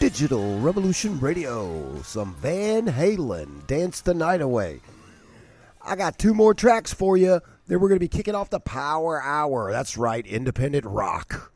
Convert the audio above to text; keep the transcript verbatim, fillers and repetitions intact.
Digital Revolution Radio. Some Van Halen, Dance the Night Away. I got two more tracks for you. Then we're going to be kicking off the Power Hour. That's right, independent rock.